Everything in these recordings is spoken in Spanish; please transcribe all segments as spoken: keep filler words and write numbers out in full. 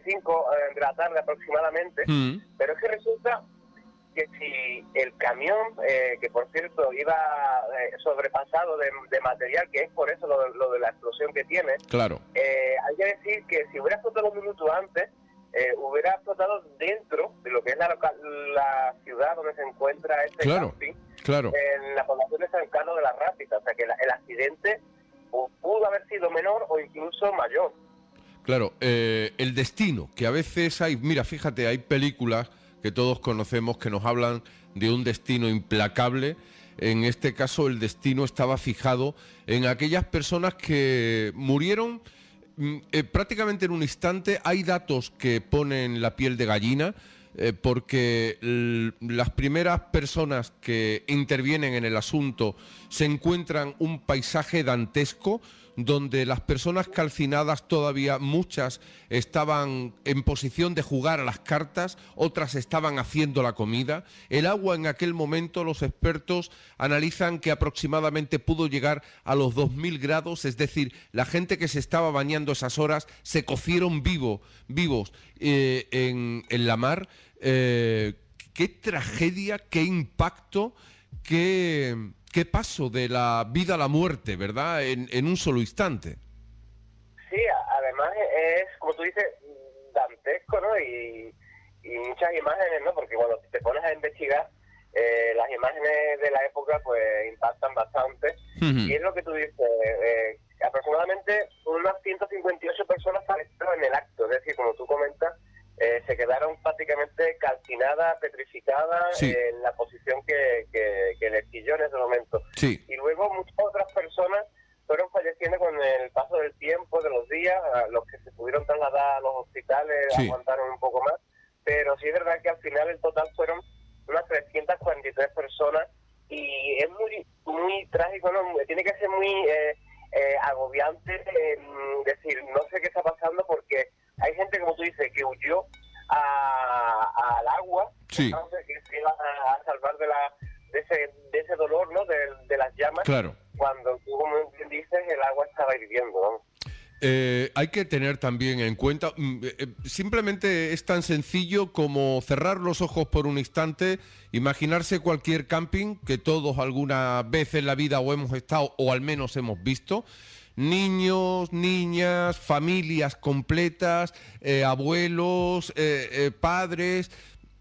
cinco eh, de la tarde aproximadamente, Mm. pero es que resulta que si el camión, eh, que por cierto iba eh, sobrepasado de, de material, que es por eso lo, lo de la explosión que tiene, Claro. eh, hay que decir que si hubiera explotado un minuto antes, eh, hubiera explotado dentro de lo que es la, loca- la ciudad donde se encuentra este Claro, camping, claro. en la población de San Carlos de la Rápita. O sea que la- el accidente o pudo haber sido menor o incluso mayor. Claro, eh, el destino, que a veces hay, mira, fíjate, hay películas que todos conocemos que nos hablan de un destino implacable. En este caso, el destino estaba fijado en aquellas personas que murieron mm, eh, prácticamente en un instante. Hay datos que ponen la piel de gallina, eh, porque l- las primeras personas que intervienen en el asunto se encuentran un paisaje dantesco, donde las personas calcinadas todavía muchas estaban en posición de jugar a las cartas, otras estaban haciendo la comida. El agua en aquel momento, los expertos analizan que aproximadamente pudo llegar a los dos mil grados, es decir, la gente que se estaba bañando esas horas se cocieron vivo, vivos eh, en, en la mar. Eh, qué tragedia, qué impacto, qué, qué paso de la vida a la muerte, ¿verdad? En, en un solo instante. Sí, a- además es, como tú dices, dantesco, ¿no? Y, y muchas imágenes, ¿no? Porque cuando te pones a investigar, eh, las imágenes de la época pues impactan bastante. Ujú. Y es lo que tú dices, eh, aproximadamente unas ciento cincuenta y ocho personas fallecieron en el acto, es decir, como tú comentas, eh, se quedaron prácticamente calcinadas, petrificadas Sí. eh, en la posición que, que, que les pilló en ese momento. Sí. Y luego muchas otras personas fueron falleciendo con el paso del tiempo, de los días. A los que se pudieron trasladar a los hospitales Sí. aguantaron un poco más, pero sí es verdad que al final el total fueron unas trescientas cuarenta y tres personas, y es muy muy trágico, ¿no? Tiene que ser muy eh, eh, agobiante, eh, decir, no sé qué está pasando, porque hay gente, como tú dices, que huyó a- al agua, Sí. entonces que se iban a, a salvar de la de ese de ese dolor, ¿no? De, de las llamas, Claro. cuando tú, como bien dices, el agua estaba hirviendo, ¿no? Eh, hay que tener también en cuenta, mm, eh, eh, simplemente es tan sencillo como cerrar los ojos por un instante, imaginarse cualquier camping que todos alguna vez en la vida o hemos estado o al menos hemos visto. Niños, niñas, familias completas, eh, abuelos, eh, eh, padres.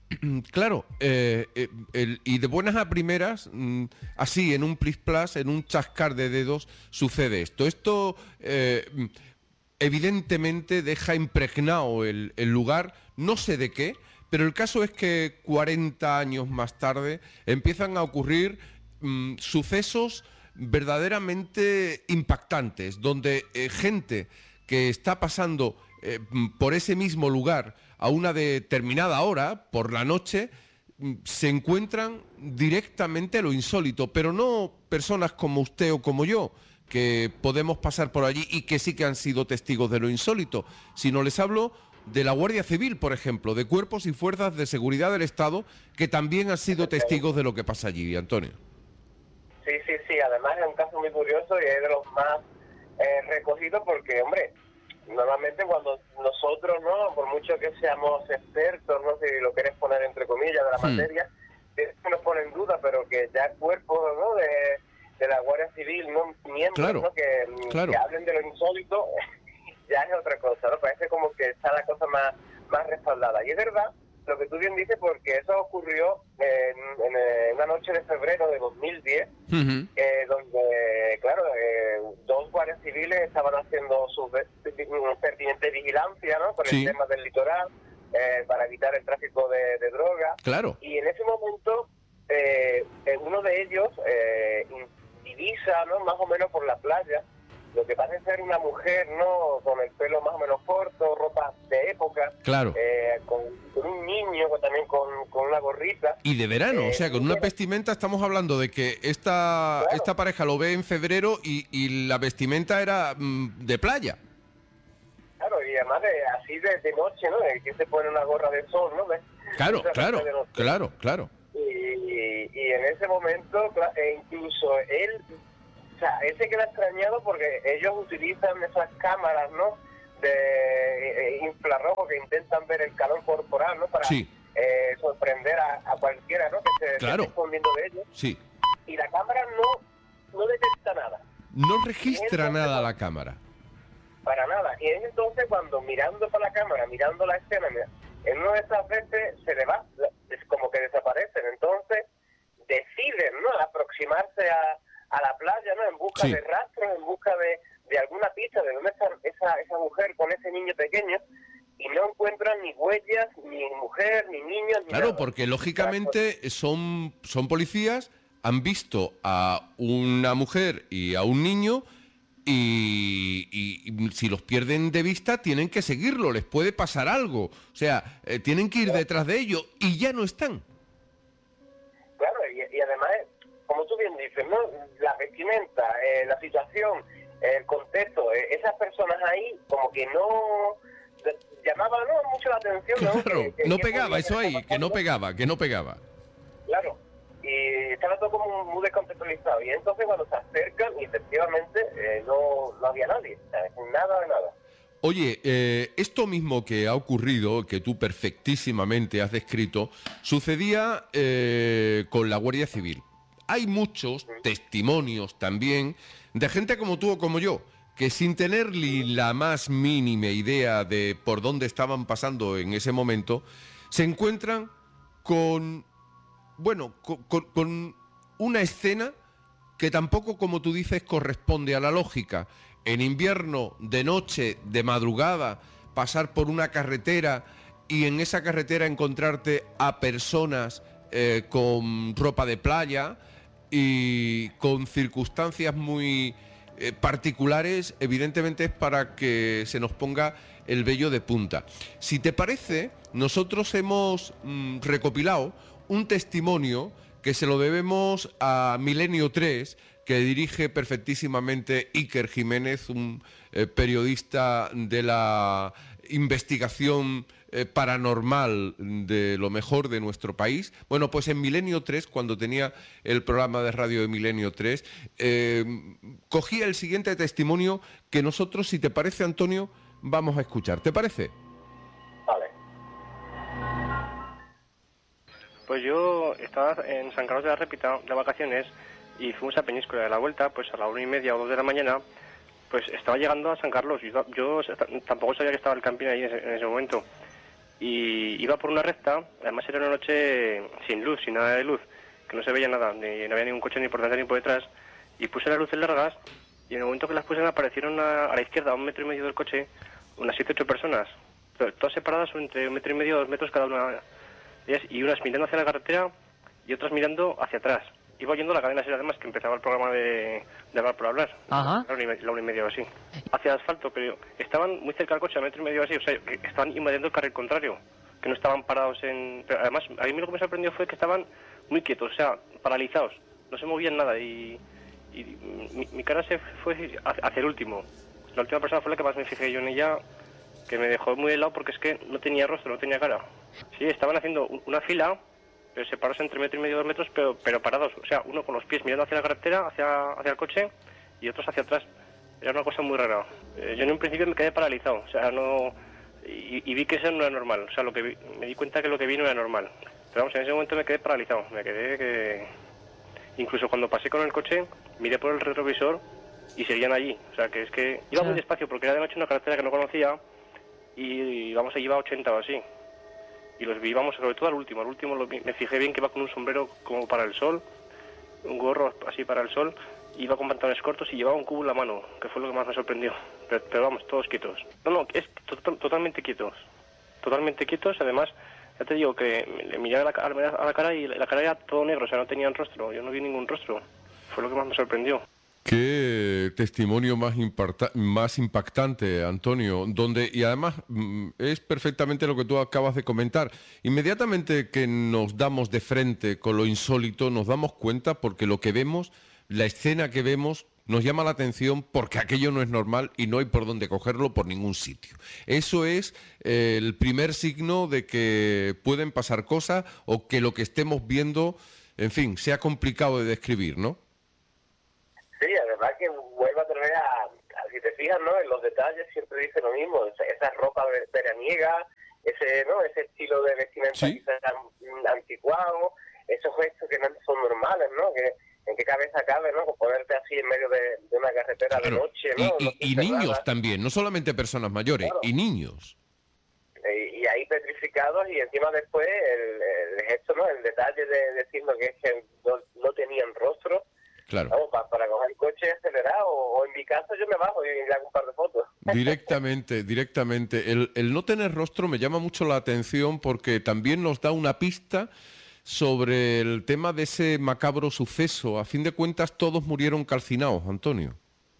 Claro, eh, eh, el- y de buenas a primeras, mm, así en un plis plas, en un chascar de dedos, sucede esto. Esto eh, mm, evidentemente deja impregnado el, el lugar, no sé de qué, pero el caso es que cuarenta años más tarde empiezan a ocurrir mm, sucesos verdaderamente impactantes, donde eh, gente que está pasando eh, mm, por ese mismo lugar a una determinada hora, por la noche, mm, se encuentran directamente lo insólito, pero no personas como usted o como yo, que podemos pasar por allí y que sí que han sido testigos de lo insólito, sino les hablo de la Guardia Civil, por ejemplo, de cuerpos y fuerzas de seguridad del Estado que también han sido testigos de lo que pasa allí, Antonio. Sí, sí, sí, además es un caso muy curioso y es de los más eh, recogidos porque, hombre, normalmente cuando nosotros, ¿no? Por mucho que seamos expertos, ¿no? Si lo quieres poner entre comillas de la Hmm. materia, eso nos pone en duda, pero que ya cuerpos, ¿no? De, de la Guardia Civil, ¿no? Miembros, Claro, ¿no? Que, claro. que hablen de lo insólito, ya es otra cosa, ¿no? Parece como que está la cosa más, más respaldada. Y es verdad lo que tú bien dices, porque eso ocurrió en, en, eh, una noche de febrero de dos mil diez, Ujú. eh, donde, claro, eh, dos guardias civiles estaban haciendo su ve- pertinente vigilancia, ¿no? Por Sí. el tema del litoral, eh, para evitar el tráfico de, de drogas. Claro. Y en ese momento, eh, eh, uno de ellos eh, divisa, ¿no? Más o menos por la playa, lo que parece ser una mujer, ¿no? Con el pelo más o menos corto, ropa de época, Claro. eh, con, con un niño con- también con, con una gorrita. Y de verano, Eh, o sea, con una vestimenta estamos hablando de que esta, Claro. esta pareja lo ve en febrero y, y la vestimenta era mm, de playa. Claro, y además de, así de, de noche, ¿no? De que se pone una gorra de sol, ¿no? De- Claro, de claro, de noche. claro, claro. Y, y en ese momento, cla- e incluso él, o sea, él se queda extrañado porque ellos utilizan esas cámaras, ¿no? De eh, infrarrojo que intentan puedan ver el calor corporal, ¿no? Para sí. eh, sorprender a, a cualquiera, ¿no? Que se, Claro. se esté escondiendo de ellos. Sí. Y la cámara no, no detecta nada. No registra entonces, nada la cámara. Para nada. Y es entonces cuando mirando para la cámara, mirando la escena, mira, en una de estas veces se le va, es como que desaparecen. Entonces deciden, ¿no? Aproximarse a, a la playa, ¿no? En busca Sí. de rastros, en busca de, de alguna pista de dónde está esa, esa mujer con ese niño pequeño, y no encuentran ni huellas, ni mujer, ni niños, ni Claro, nada. porque lógicamente son, son policías, han visto a una mujer y a un niño y, y- y si los pierden de vista tienen que seguirlo, les puede pasar algo. O sea, eh, tienen que ir detrás de ellos y ya no están. Claro, y, y además, como tú bien dices, ¿no? La vestimenta, eh, la situación, el contexto, eh, esas personas ahí como que no de- llamaban, ¿no? mucho la atención, ¿no? Claro, Que- que- no que pegaba podía eso estar ahí, que no pasando. pegaba, que no pegaba. Claro, y estaba todo como muy descontextualizado. Y entonces cuando se acercan, y efectivamente eh, no, no había nadie, o sea, nada de nada. Oye, eh, esto mismo que ha ocurrido, que tú perfectísimamente has descrito, sucedía eh, con la Guardia Civil. Hay muchos testimonios también de gente como tú o como yo, que sin tener ni la más mínima idea de por dónde estaban pasando en ese momento, se encuentran con, bueno, con, con- con una escena que tampoco, como tú dices, corresponde a la lógica. En invierno, de noche, de madrugada, pasar por una carretera y en esa carretera encontrarte a personas eh, con ropa de playa y con circunstancias muy eh, particulares, evidentemente es para que se nos ponga el vello de punta. Si te parece, nosotros hemos mm, recopilado un testimonio que se lo debemos a Milenio tres, que dirige perfectísimamente Iker Jiménez, un eh, periodista de la investigación eh, paranormal de lo mejor de nuestro país. Bueno, pues en Milenio tres, cuando tenía el programa de radio de Milenio tres, eh, cogía el siguiente testimonio que nosotros, si te parece, Antonio, vamos a escuchar. ¿Te parece? Vale. Pues yo estaba en San Carlos de la Répita de vacaciones y fuimos a Peñíscola. De la vuelta, pues a la una y media o dos de la mañana, pues estaba llegando a San Carlos. Yo, yo tampoco sabía que estaba el camping ahí en ese, en ese momento. Y iba por una recta, además era una noche sin luz, sin nada de luz, que no se veía nada, ni, no había ningún coche ni por delante ni por detrás. Y puse las luces largas y en el momento que las puse aparecieron a, a la izquierda, a un metro y medio del coche, unas siete ocho personas, todas separadas entre un metro y medio, dos metros cada una. Y unas mirando hacia la carretera y otras mirando hacia atrás. Iba oyendo la cadena SER, además, que empezaba el programa de, de Hablar por Hablar. Ajá. La una, y, la una y media o así. Hacia el asfalto, pero estaban muy cerca del coche, a metro y medio o así. O sea, que estaban invadiendo el carril contrario. Que no estaban parados en... Pero además, a mí lo que me sorprendió fue que estaban muy quietos, o sea, paralizados. No se movían nada y... y mi, mi cara se fue hacia el último. La última persona fue la que más me fijé yo en ella, que me dejó muy helado porque es que no tenía rostro, no tenía cara. Sí, estaban haciendo una fila, pero separados entre metro y medio y dos metros, pero, pero parados. O sea, uno con los pies mirando hacia la carretera, hacia, hacia el coche, y otros hacia atrás. Era una cosa muy rara. Eh, yo en un principio me quedé paralizado, o sea, no... Y, y vi que eso no era normal, o sea, lo que vi, me di cuenta que lo que vi no era normal. Pero vamos, en ese momento me quedé paralizado, me quedé que... Incluso cuando pasé con el coche, miré por el retrovisor y seguían allí. O sea, que es que iba muy despacio porque era de noche una carretera que no conocía y vamos, allí iba a ochenta o así. Y los vi, vamos, sobre todo al último. Al último lo vi, me fijé bien que iba con un sombrero como para el sol, un gorro así para el sol, iba con pantalones cortos y llevaba un cubo en la mano, que fue lo que más me sorprendió. Pero, pero vamos, todos quietos. No, no, es to totalmente quietos. Totalmente quietos, además, ya te digo que le miré a la, a la cara y la cara era todo negro, o sea, no tenían rostro. Yo no vi ningún rostro. Fue lo que más me sorprendió. Qué testimonio más, más impactante, Antonio, donde, y además mm, es perfectamente lo que tú acabas de comentar. Inmediatamente que nos damos de frente con lo insólito, nos damos cuenta porque lo que vemos, la escena que vemos, nos llama la atención porque aquello no es normal y no hay por dónde cogerlo por ningún sitio. Eso es eh, el primer signo de que pueden pasar cosas o que lo que estemos viendo, en fin, sea complicado de describir, ¿no? Sí, además que vuelve a tener a, a, si te fijas, ¿no? En los detalles siempre dice lo mismo, esa, esa ropa veraniega, ese, ¿no? Ese estilo de vestimenta Sí. quizás anticuado, esos gestos que no son normales, ¿no? Que en qué cabeza cabe, ¿no? Ponerte así en medio de, de una carretera Claro. de noche, Y, ¿no? y- Noche y cerrada. niños también, no solamente personas mayores, Claro. y niños. Y, y ahí petrificados, y encima después el, el gesto, ¿no? El detalle de decirnos que es que no, no tenían rostro. Claro. Vamos, para, para coger el coche acelerado, o, o en mi caso yo me bajo y le hago un par de fotos. Directamente, directamente. El, el no tener rostro me llama mucho la atención porque también nos da una pista sobre el tema de ese macabro suceso. A fin de cuentas, todos murieron calcinados, Antonio.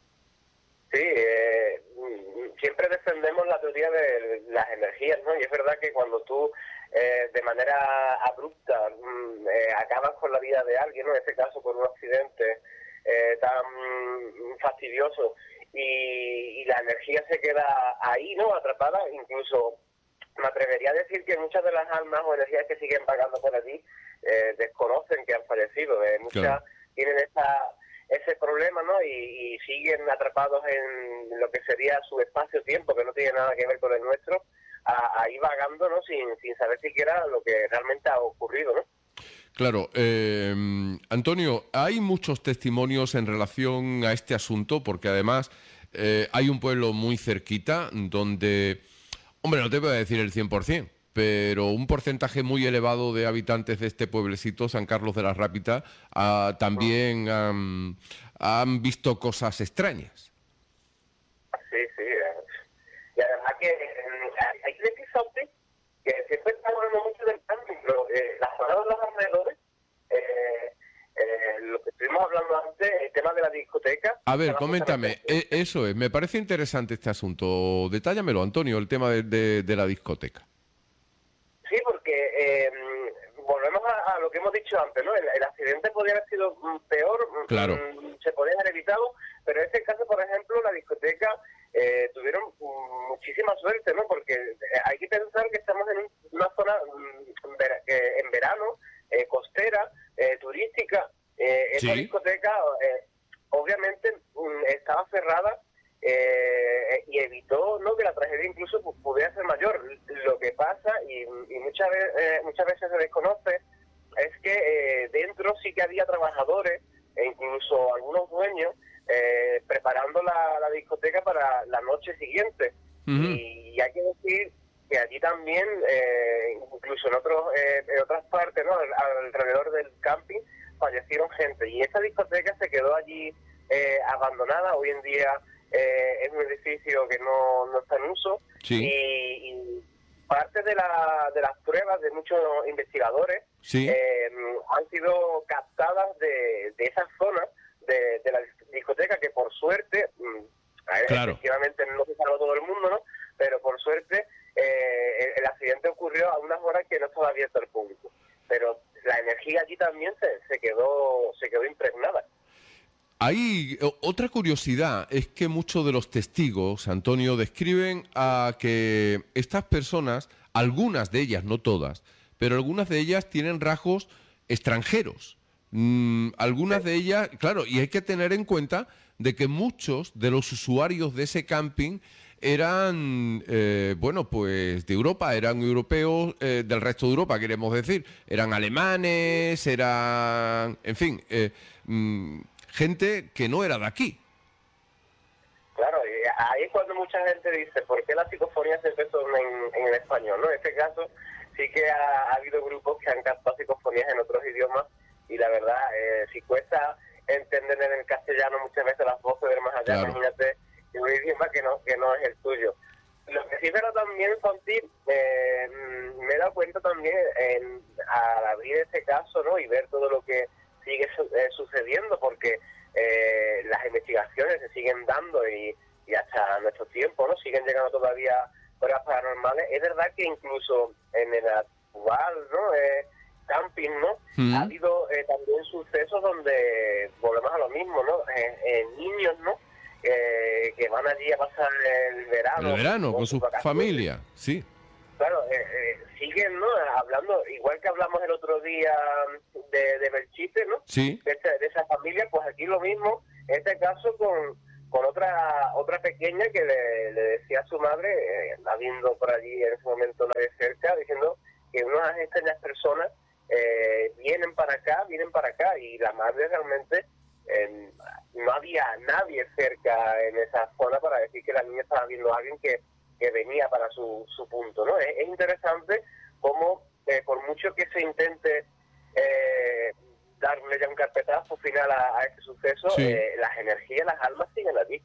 Sí, eh, siempre defendemos la teoría de las energías, ¿no? Y es verdad que cuando tú eh, de manera abrupta mm, eh, acabas con la vida de alguien, ¿no? En este caso por un accidente eh, tan mm, fastidioso, y, y la energía se queda ahí, ¿no? Atrapada. Incluso me atrevería a decir que muchas de las almas o energías que siguen vagando por allí eh, desconocen que han fallecido. Eh, muchas Claro. tienen esa, ese problema, ¿no? Y, y siguen atrapados en lo que sería su espacio-tiempo, que no tiene nada que ver con el nuestro, a- ahí vagando, ¿no? Sin, sin saber siquiera lo que realmente ha ocurrido, ¿no? Claro, eh, Antonio, hay muchos testimonios en relación a este asunto, porque además eh, hay un pueblo muy cerquita donde, hombre, no te voy a decir el cien por ciento, pero un porcentaje muy elevado de habitantes de este pueblecito, San Carlos de la Rápita, ah, también han, han visto cosas extrañas. Sí, sí. eh, Y además que eh, hay que decir, Santi, que siempre estamos hablando mucho del cambio, pero eh, las zonas de los alrededores, eh, eh, lo que estuvimos hablando antes, el tema de la discoteca. A ver, estaba coméntame, justamente- eh, eso es, me parece interesante este asunto. Detállamelo, Antonio, el tema de, de- de la discoteca. Sí, porque eh, volvemos a, a lo que hemos dicho antes, ¿no? El, el accidente podría haber sido mm, peor, mm, Claro. mm, se podría haber evitado, pero en este caso, por ejemplo, la discoteca eh, tuvieron mm, muchísima suerte, ¿no? Porque eh, hay que pensar que estamos en un- una zona mm, en vera- eh, en verano, eh, costera, eh, turística. Eh, esa Sí. discoteca, eh, obviamente, mm, estaba cerrada. Eh, y evitó, ¿no?, que la tragedia incluso pu- pudiera ser mayor. Lo que pasa, y, y muchas, ve- eh, muchas veces se desconoce, es que eh, dentro sí que había trabajadores e incluso algunos dueños eh, preparando la, la discoteca para la noche siguiente. Ujú. y, y hay que decir que allí también, eh, incluso en, otros, eh, en otras partes, ¿no?, Al- alrededor del camping, fallecieron gente. Y esa discoteca se quedó allí eh, abandonada. Hoy en día eh, es un edificio que no, no está en uso. Sí. Y, y parte de, la, de las pruebas de muchos investigadores Sí. eh, han sido captadas de, de esas zonas de, de la discoteca, que por suerte, mm, a ver, Claro. efectivamente no se salvó todo el mundo, ¿no? Pero por suerte eh, el, el accidente ocurrió a unas horas que no estaba abierto al público. Pero la energía allí también se, se quedó se quedó impregnada. Hay o- otra curiosidad, es que muchos de los testigos, Antonio, describen a que estas personas, algunas de ellas, no todas, pero algunas de ellas tienen rasgos extranjeros. Mm, algunas de ellas, claro, y hay que tener en cuenta de que muchos de los usuarios de ese camping eran, eh, bueno, pues de Europa, eran europeos, eh, del resto de Europa, queremos decir, eran alemanes, eran, en fin, eh, mm, gente que no era de aquí. Claro, y ahí es cuando mucha gente dice, ¿por qué las psicofonías siempre son en, en el español? ¿No? En este caso sí que ha, ha habido grupos que han cantado psicofonías en otros idiomas, y la verdad, eh, si cuesta entender en el castellano muchas veces las voces del más allá, Claro. imagínate en un idioma que no, que no es el tuyo. Lo que sí, pero también, Santi, eh, me he dado cuenta también en, al abrir este caso, ¿no?, y ver todo lo que sigue su- eh, sucediendo, porque eh, las investigaciones se siguen dando, y, y hasta nuestro tiempo, ¿no?, siguen llegando todavía pruebas paranormales. Es verdad que incluso en el actual, ¿no?, eh, camping, ¿no?, Mm. ha habido eh, también sucesos donde volvemos a lo mismo, ¿no?, eh, eh, niños, ¿no?, eh, que van allí a pasar el verano. El verano, con su vacaciones. familia, sí. Claro, eh, eh, siguen, ¿no?, hablando, igual que hablamos el otro día de, de Belchite, ¿no?, Sí. de, esa- de esa familia, pues aquí lo mismo, en este caso con, con otra otra pequeña que le, le decía a su madre, eh, habiendo por allí en ese momento nadie cerca, diciendo que unas extrañas personas eh, vienen para acá, vienen para acá, y la madre realmente eh, no había nadie cerca en esa zona para decir que la niña estaba viendo a alguien que, que venía para su, su punto, ¿no? Es, es interesante cómo, eh, por mucho que se intente eh, darle ya un carpetazo final a, a este suceso, sí. eh, las energías, las almas siguen allí.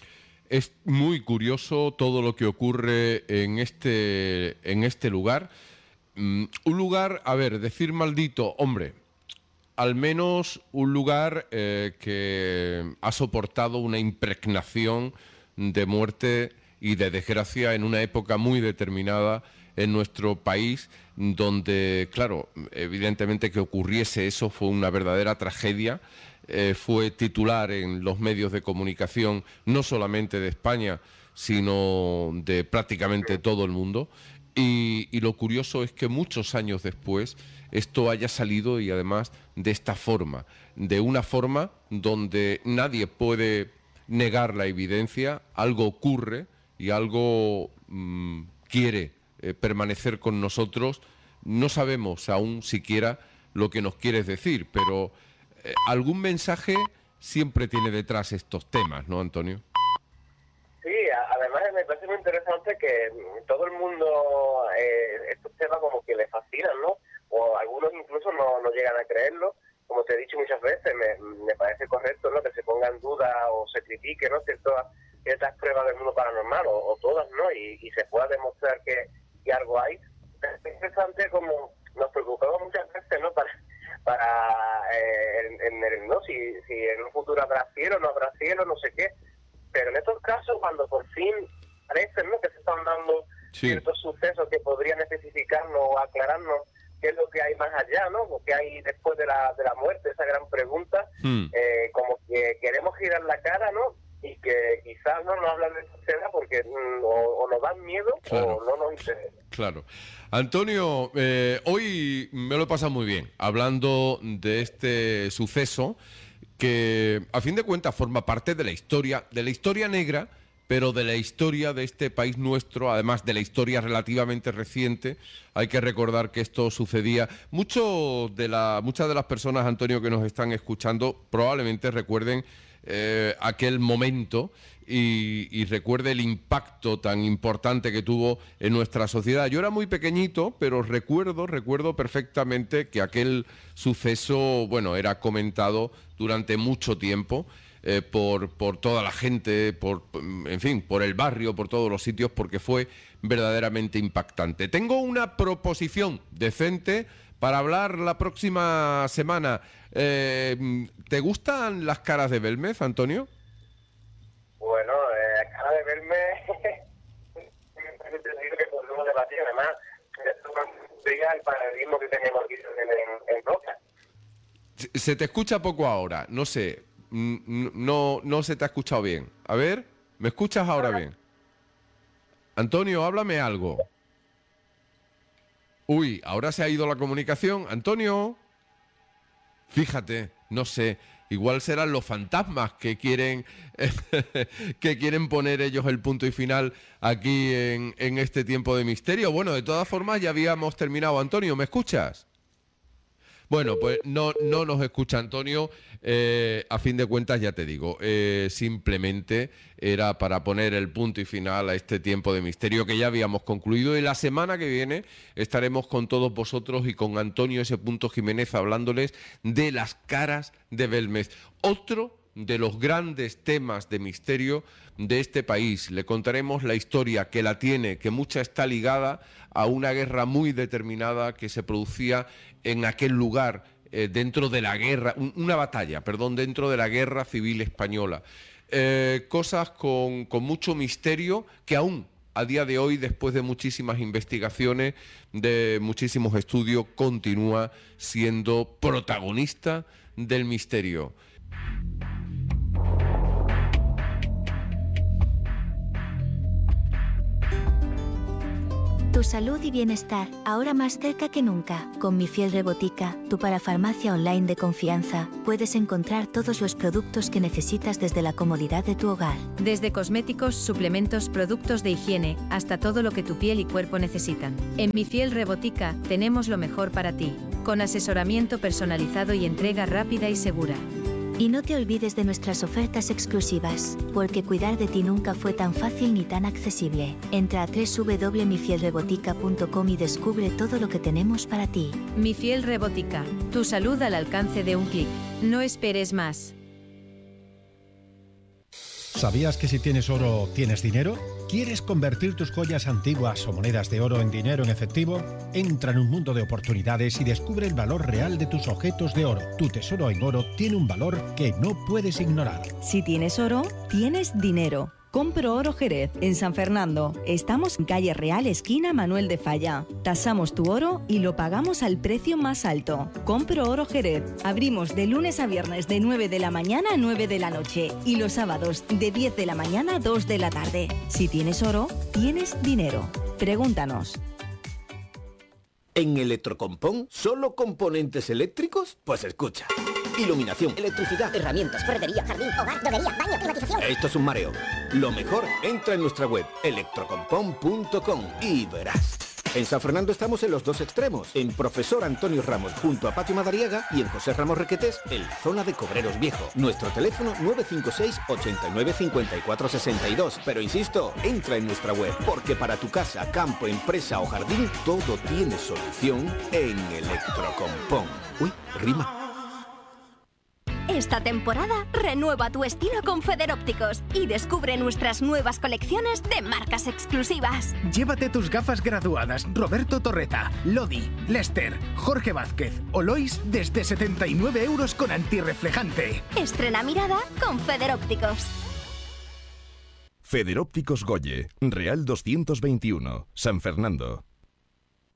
Es muy curioso todo lo que ocurre en este, en este lugar. Mm, un lugar, a ver, decir maldito, hombre, al menos un lugar eh, que ha soportado una impregnación de muerte y de desgracia en una época muy determinada en nuestro país, donde, claro, evidentemente que ocurriese eso fue una verdadera tragedia. Eh, fue titular en los medios de comunicación, no solamente de España, sino de prácticamente todo el mundo. Y, y lo curioso es que muchos años después esto haya salido, y además de esta forma, de una forma donde nadie puede negar la evidencia, algo ocurre y algo mmm, quiere eh, permanecer con nosotros. No sabemos aún siquiera lo que nos quieres decir, pero eh, algún mensaje siempre tiene detrás estos temas, ¿no, Antonio? Sí, además me parece muy interesante que todo el mundo eh, estos temas como que le fascinan, ¿no? O algunos incluso no, no llegan a creerlo. Como te he dicho muchas veces, me, me parece correcto, ¿no?, que se ponga en duda o se critique, ¿no?, ciertas, ciertas pruebas del mundo paranormal, o, o todas, ¿no?, y, y se pueda demostrar que, que algo hay. Es interesante como nos preocupamos muchas veces, ¿no?, para, para eh, en, en, ¿no? Si, si en un futuro habrá cielo, no habrá cielo, no sé qué. Pero en estos casos, cuando por fin parece, ¿no?, que se están dando sí. ciertos sucesos que podrían especificarnos o aclararnos qué es lo que hay más allá, ¿no?, o qué hay después de la, de la muerte, esa gran pregunta, mm. eh, como que queremos girar la cara, ¿no?, y que quizás no nos hablan de esa escena porque mm, o, o nos dan miedo claro. o no nos interesa. Claro. Antonio, eh, hoy me lo he pasado muy bien hablando de este suceso que, a fin de cuentas, forma parte de la historia, de la historia negra, pero de la historia de este país nuestro, además de la historia relativamente reciente. Hay que recordar que esto sucedía. Mucho de la, muchas de las personas, Antonio, que nos están escuchando, probablemente recuerden eh, aquel momento y, y recuerde el impacto tan importante que tuvo en nuestra sociedad. Yo era muy pequeñito, pero recuerdo, recuerdo perfectamente que aquel suceso, bueno, era comentado durante mucho tiempo. Eh, por, por toda la gente, por, en fin, por el barrio, por todos los sitios, porque fue verdaderamente impactante. Tengo una proposición decente para hablar la próxima semana. Eh, ¿Te gustan las caras de Belmez, Antonio? Bueno, eh, cara de Belmez, que podemos debatir, además, diga el paradigma que tenemos aquí en, en Roca. Se, se te escucha poco ahora, no sé. No, no se te ha escuchado bien. A ver, ¿me escuchas ahora bien? Antonio, háblame algo. Uy, ahora se ha ido la comunicación. Antonio, fíjate, no sé, igual serán los fantasmas que quieren que quieren poner ellos el punto y final aquí en, en este tiempo de misterio. Bueno, de todas formas ya habíamos terminado. Antonio, ¿me escuchas? Bueno, pues no, no nos escucha Antonio, eh, a fin de cuentas ya te digo, eh, simplemente era para poner el punto y final a este tiempo de misterio que ya habíamos concluido, y la semana que viene estaremos con todos vosotros y con Antonio S. Jiménez hablándoles de las caras de Belmez, otro de los grandes temas de misterio de este país. Le contaremos la historia que la tiene, que mucha está ligada a una guerra muy determinada que se producía en aquel lugar, eh, dentro de la guerra, un, una batalla, perdón, dentro de la guerra civil española. Eh, cosas con, con mucho misterio que aún a día de hoy, después de muchísimas investigaciones, de muchísimos estudios, continúa siendo protagonista del misterio. Tu salud y bienestar, ahora más cerca que nunca. Con Mi Fiel Rebotica, tu parafarmacia online de confianza, puedes encontrar todos los productos que necesitas desde la comodidad de tu hogar. Desde cosméticos, suplementos, productos de higiene, hasta todo lo que tu piel y cuerpo necesitan. En Mi Fiel Rebotica, tenemos lo mejor para ti, con asesoramiento personalizado y entrega rápida y segura. Y no te olvides de nuestras ofertas exclusivas, porque cuidar de ti nunca fue tan fácil ni tan accesible. Entra a doble u doble u doble u punto mi fiel rebotica punto com y descubre todo lo que tenemos para ti. Mi Fiel Rebotica, tu salud al alcance de un clic. No esperes más. ¿Sabías que si tienes oro, tienes dinero? ¿Quieres convertir tus joyas antiguas o monedas de oro en dinero en efectivo? Entra en un mundo de oportunidades y descubre el valor real de tus objetos de oro. Tu tesoro en oro tiene un valor que no puedes ignorar. Si tienes oro, tienes dinero. Compro Oro Jerez, en San Fernando. Estamos en calle Real, esquina Manuel de Falla. Tasamos tu oro y lo pagamos al precio más alto. Compro Oro Jerez. Abrimos de lunes a viernes de nueve de la mañana a nueve de la noche y los sábados de diez de la mañana a dos de la tarde. Si tienes oro, tienes dinero. Pregúntanos. ¿En Electrocompón solo componentes eléctricos? Pues escucha. Iluminación, electricidad, herramientas, ferretería, jardín, hogar, droguería, baño, climatización. Esto es un mareo. Lo mejor, entra en nuestra web electrocompón punto com y verás. En San Fernando estamos en los dos extremos, en Profesor Antonio Ramos junto a Patio Madariaga y en José Ramos Requetés en la zona de Cobreros Viejo. Nuestro teléfono nueve cinco seis, ocho nueve, cinco cuatro seis dos. Pero insisto, entra en nuestra web, porque para tu casa, campo, empresa o jardín, todo tiene solución en Electrocompón. Uy, rima. Esta temporada renueva tu estilo con Federópticos y descubre nuestras nuevas colecciones de marcas exclusivas. Llévate tus gafas graduadas Roberto Torreta, Lodi, Lester, Jorge Vázquez o Lois desde setenta y nueve euros con antirreflejante. Estrena mirada con Federópticos. Federópticos Goye, Real doscientos veintiuno, San Fernando.